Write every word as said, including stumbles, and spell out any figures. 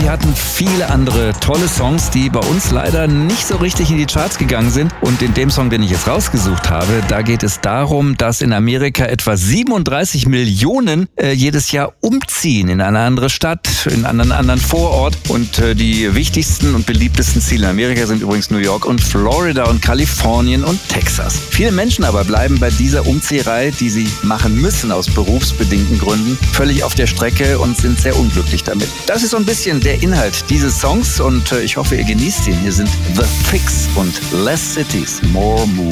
sie hatten viele andere tolle Songs, die bei uns leider nicht so richtig in die Charts gegangen sind. Und in dem Song, den ich jetzt rausgesucht habe, da geht es darum, dass in Amerika etwa siebenunddreißig Millionen äh, jedes Jahr umziehen in eine andere Stadt, in einen anderen Vorort. Und äh, die wichtigsten und beliebtesten Ziele in Amerika sind übrigens New York und Florida und Kalifornien und Texas. Viele Menschen aber bleiben bei dieser Umzieherei, die sie machen müssen aus berufsbedingten Gründen, völlig auf der Strecke und sind sehr unglücklich damit. Das ist so ein bisschen der Inhalt dieses Songs und äh, ich hoffe, ihr genießt ihn. Hier sind The Fix und Less Cities, More Moves.